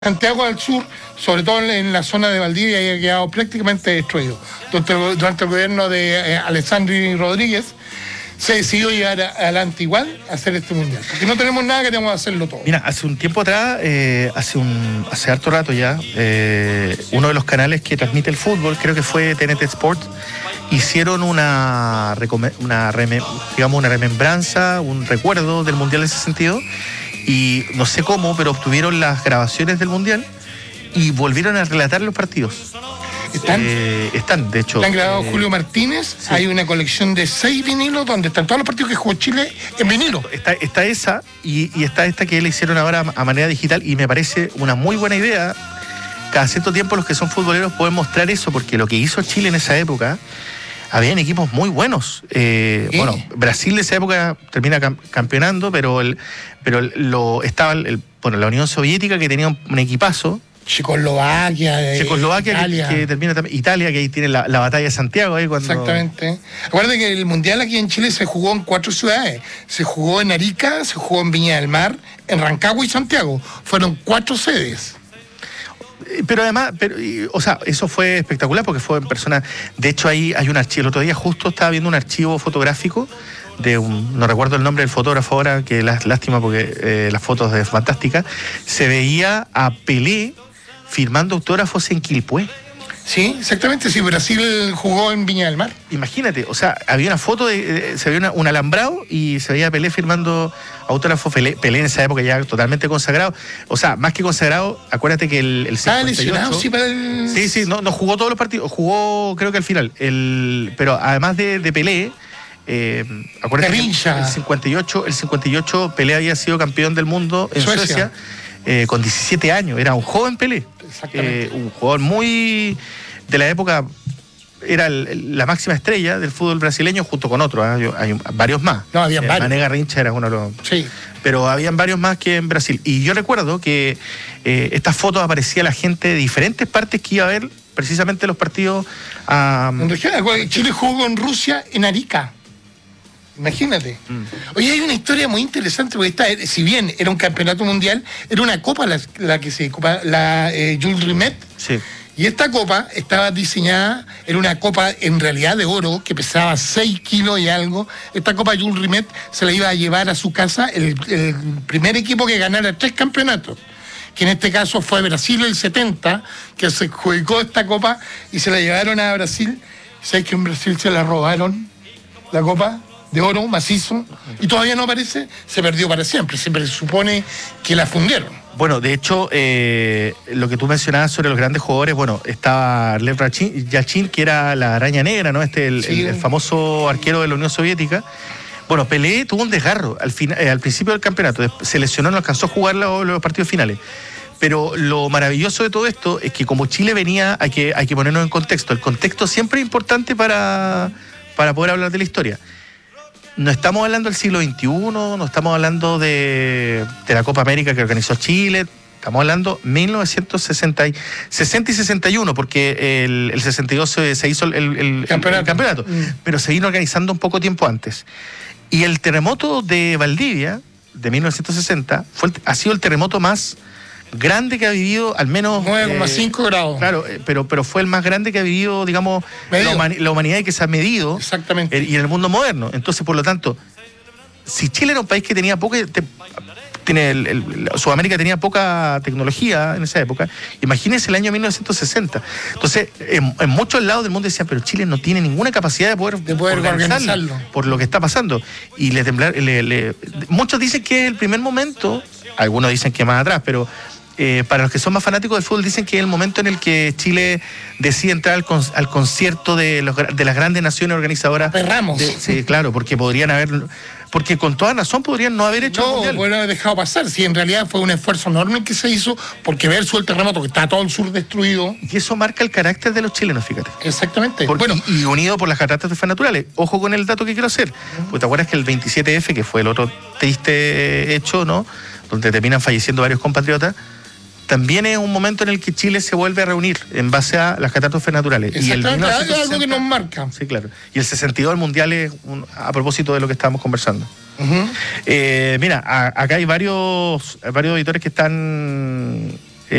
Santiago del Sur, sobre todo en la zona de Valdivia, ha quedado prácticamente destruido. Durante el gobierno de Alessandri Rodríguez se decidió llevar adelante igual a hacer este mundial. Porque no tenemos nada, queremos hacerlo todo. Mira, hace un tiempo atrás, hace harto rato ya, uno de los canales que transmite el fútbol, creo que fue TNT Sports, hicieron una remembranza, un recuerdo del mundial en ese sentido. Y no sé cómo, pero obtuvieron las grabaciones del mundial y volvieron a relatar los partidos. ¿Están? De hecho. Han grabado Julio Martínez, sí. Hay una colección de 6 vinilos donde están todos los partidos que jugó Chile en vinilo. Está esa y está esta que le hicieron ahora a manera digital y me parece una muy buena idea. Cada cierto tiempo los que son futboleros pueden mostrar eso, porque lo que hizo Chile en esa época, habían equipos muy buenos. Bueno, Brasil de esa época termina campeonando, pero estaba la Unión Soviética, que tenía un equipazo. Checoslovaquia que termina también. Italia, que ahí tiene la batalla de Santiago. Ahí cuando... Exactamente. Acuérdate que el mundial aquí en Chile se jugó en 4 ciudades. Se jugó en Arica, se jugó en Viña del Mar, en Rancagua y Santiago. Fueron 4 sedes. Pero además, eso fue espectacular porque fue en persona. De hecho, ahí hay un archivo. El otro día justo estaba viendo un archivo fotográfico no recuerdo el nombre del fotógrafo ahora, que lástima porque las fotos es fantástica. Se veía a Pelé firmando autógrafos en Quilpué. Sí, exactamente. Sí, Brasil jugó en Viña del Mar. Imagínate, o sea, había una foto se veía un alambrado y se veía a Pelé firmando autógrafos. Pelé en esa época ya totalmente consagrado. O sea, más que consagrado, acuérdate que el 58... lesionado, sí, para el... Sí, no jugó todos los partidos, jugó creo que al final. Pero además de Pelé, acuérdate que el 58 Pelé había sido campeón del mundo en Suecia con 17 años. Era un joven Pelé. Un jugador muy de la época, era la máxima estrella del fútbol brasileño junto con otros. Hay varios más. No, había varios. Mané Garrincha era uno de los... Sí. Pero habían varios más que en Brasil. Y yo recuerdo que estas fotos aparecía la gente de diferentes partes que iba a ver precisamente los partidos. Chile jugó con Rusia en Arica. Imagínate. Oye, hay una historia muy interesante, porque si bien era un campeonato mundial, era una copa la que se ocupa, Jules Rimet. Sí. Y esta copa estaba diseñada, era una copa en realidad de oro, que pesaba 6 kilos y algo. Esta copa Jules Rimet se la iba a llevar a su casa el primer equipo que ganara 3 campeonatos, que en este caso fue Brasil el 70, que se adjudicó esta copa y se la llevaron a Brasil. ¿Sabes que en Brasil se la robaron la copa? De oro, macizo, y todavía no aparece, se perdió para siempre. Se presupone que la fundieron. Bueno, de hecho, lo que tú mencionabas sobre los grandes jugadores, bueno, estaba Lev Yashin, que era la araña negra, ¿no? El famoso arquero de la Unión Soviética. Bueno, Pelé tuvo un desgarro al principio del campeonato, se lesionó, no alcanzó a jugar los partidos finales. Pero lo maravilloso de todo esto es que como Chile venía, hay que ponernos en contexto. El contexto siempre es importante para poder hablar de la historia. No estamos hablando del siglo XXI, no estamos hablando de la Copa América que organizó Chile, estamos hablando 1960 y 61, porque el 62 se hizo el campeonato, pero se vino organizando un poco tiempo antes. Y el terremoto de Valdivia, de 1960, ha sido el terremoto más grande que ha vivido, al menos 9,5 grados. Claro, pero fue el más grande que ha vivido, digamos, la humanidad y que se ha medido. Exactamente. Y en el mundo moderno. Entonces, por lo tanto, si Chile era un país que tenía Sudamérica tenía poca tecnología en esa época, imagínense el año 1960. Entonces, en muchos lados del mundo decían, pero Chile no tiene ninguna capacidad de poder organizarlo por lo que está pasando. Y muchos dicen que es el primer momento, algunos dicen que más atrás, pero para los que son más fanáticos del fútbol dicen que es el momento en el que Chile decide entrar al concierto de las grandes naciones organizadoras. Sí, claro, porque porque con toda razón podrían no haber hecho el mundial. Podrían haber dejado pasar. Sí, en realidad fue un esfuerzo enorme que se hizo, porque versus el terremoto, que está todo el sur destruido. Y eso marca el carácter de los chilenos, fíjate. Exactamente. Y unido por las catástrofes naturales. Ojo con el dato que quiero hacer. Porque te acuerdas que el 27F, que fue el otro triste hecho, ¿no?, donde terminan falleciendo varios compatriotas, también es un momento en el que Chile se vuelve a reunir en base a las catástrofes naturales. Exactamente, y es algo que nos marca. Sí, claro. Y el 62 del Mundial es a propósito de lo que estábamos conversando. Mira, acá hay varios editores que están